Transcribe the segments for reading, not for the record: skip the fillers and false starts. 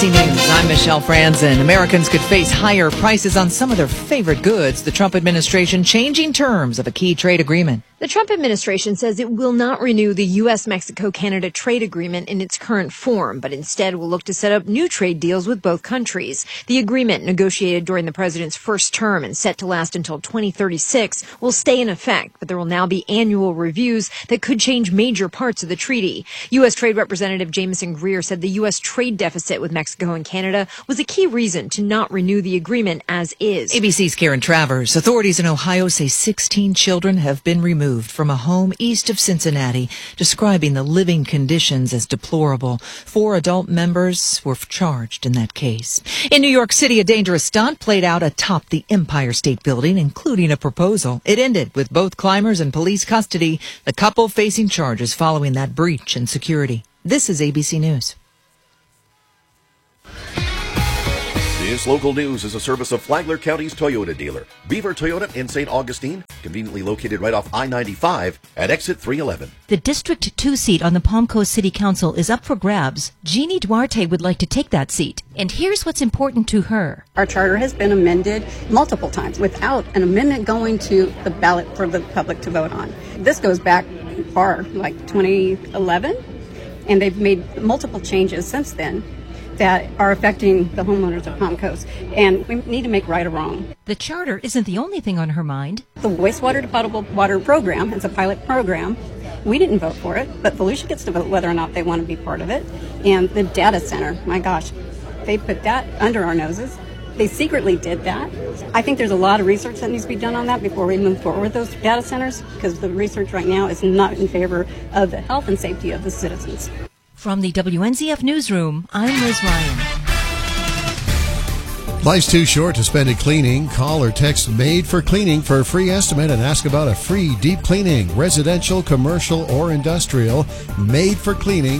News. I'm Michelle Franzen. Americans could face higher prices on some of their favorite goods. The Trump administration changing terms of a key trade agreement. The Trump administration says it will not renew the U.S.-Mexico-Canada trade agreement in its current form, but instead will look to set up new trade deals with both countries. The agreement, negotiated during the president's first term and set to last until 2036, will stay in effect, but there will now be annual reviews that could change major parts of the treaty. U.S. Trade Representative Jamieson Greer said the U.S. trade deficit with Mexico and Canada was a key reason to not renew the agreement as is. ABC's Karen Travers. Authorities in Ohio say 16 children have been removed from a home east of Cincinnati, describing the living conditions as deplorable. 4 adult members were charged in that case. In New York City, a dangerous stunt played out atop the Empire State Building, including a proposal. It ended with both climbers in police custody, the couple facing charges following that breach in security. This is ABC News. This local news is a service of Flagler County's Toyota dealer, Beaver Toyota in St. Augustine, conveniently located right off I-95 at exit 311. The District 2 seat on the Palm Coast City Council is up for grabs. Jeannie Duarte would like to take that seat, and here's what's important to her. Our charter has been amended multiple times without an amendment going to the ballot for the public to vote on. This goes back far, like 2011, and they've made multiple changes since then that are affecting the homeowners of Palm Coast, and we need to make right or wrong. The charter isn't the only thing on her mind. The wastewater to potable water program is a pilot program. We didn't vote for it, but Volusia gets to vote whether or not they want to be part of it. And the data center, my gosh, they put that under our noses. They secretly did that. I think there's a lot of research that needs to be done on that before we move forward with those data centers, because the research right now is not in favor of the health and safety of the citizens. From the WNZF Newsroom, I'm Liz Ryan. Life's too short to spend it cleaning. Call or text MADE for Cleaning for a free estimate and ask about a free deep cleaning, residential, commercial, or industrial. MADE for Cleaning,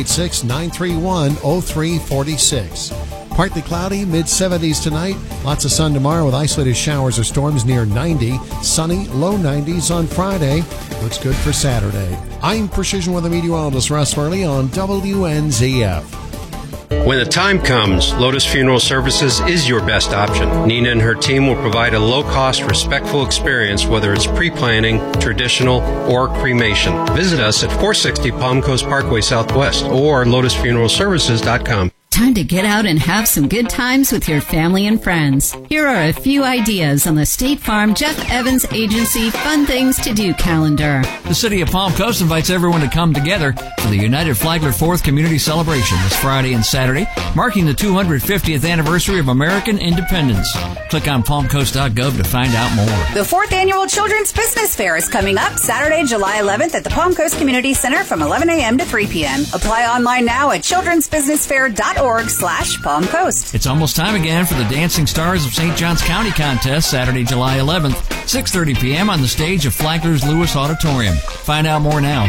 386-931-0346. Partly cloudy, mid-70s tonight. Lots of sun tomorrow with isolated showers or storms near 90. Sunny, low 90s on Friday. Looks good for Saturday. I'm Precision Weather Meteorologist Russ Farley on WNZF. When the time comes, Lotus Funeral Services is your best option. Nina and her team will provide a low-cost, respectful experience, whether it's pre-planning, traditional, or cremation. Visit us at 460 Palm Coast Parkway Southwest or lotusfuneralservices.com. Time to get out and have some good times with your family and friends. Here are a few ideas on the State Farm Jeff Evans Agency Fun Things to Do calendar. The City of Palm Coast invites everyone to come together for the United Flagler 4th Community Celebration this Friday and Saturday, marking the 250th anniversary of American independence. Click on palmcoast.gov to find out more. The 4th Annual Children's Business Fair is coming up Saturday, July 11th at the Palm Coast Community Center from 11 a.m. to 3 p.m. Apply online now at childrensbusinessfair.org/Palm Coast. It's almost time again for the Dancing Stars of St. Johns County contest, Saturday, July 11th, 6:30 p.m. on the stage of Flagler's Lewis Auditorium. Find out more now.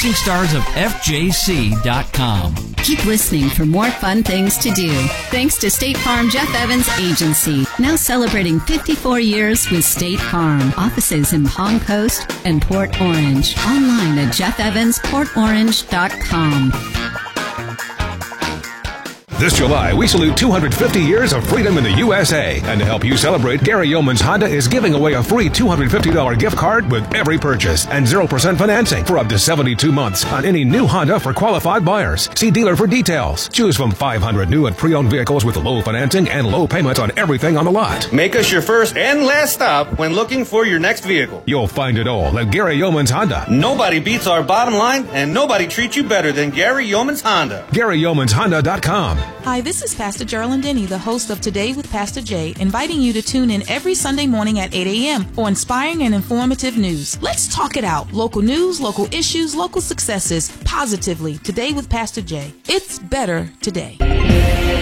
DancingStarsOfFJC.com. Keep listening for more fun things to do. Thanks to State Farm Jeff Evans Agency, now celebrating 54 years with State Farm. Offices in Palm Coast and Port Orange. Online at jeffevansportorange.com. This July, we salute 250 years of freedom in the USA. And to help you celebrate, Gary Yeoman's Honda is giving away a free $250 gift card with every purchase and 0% financing for up to 72 months on any new Honda for qualified buyers. See dealer for details. Choose from 500 new and pre-owned vehicles with low financing and low payments on everything on the lot. Make us your first and last stop when looking for your next vehicle. You'll find it all at Gary Yeoman's Honda. Nobody beats our bottom line, and nobody treats you better than Gary Yeoman's Honda. GaryYeomansHonda.com. Hi, this is Pastor Geraldine Denny, the host of Today with Pastor Jay, inviting you to tune in every Sunday morning at 8 a.m. for inspiring and informative news. Let's talk it out. Local news, local issues, local successes, positively. Today with Pastor Jay. It's better today.